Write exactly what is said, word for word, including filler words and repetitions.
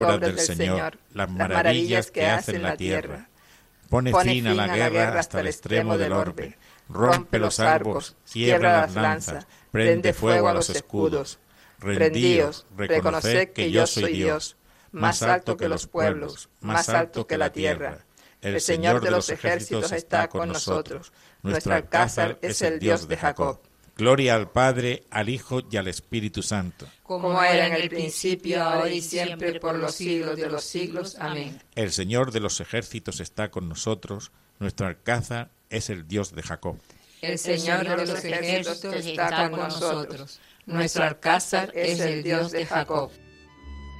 obras del Señor, las maravillas que hace en la tierra. Pone fin a la guerra hasta el extremo del orbe. Rompe los arcos, quiebra las lanzas, prende fuego a los escudos. Rendíos, reconoced que yo soy Dios, más alto que los pueblos, más alto que la tierra. El Señor de los ejércitos está con nosotros. Nuestro alcázar es el Dios de Jacob. Gloria al Padre, al Hijo y al Espíritu Santo. Como era en el principio, ahora y siempre, por los siglos de los siglos. Amén. El Señor de los ejércitos está con nosotros. Nuestro alcázar es el Dios de Jacob. El Señor de los ejércitos está con nosotros. Nuestro alcázar es el Dios de Jacob.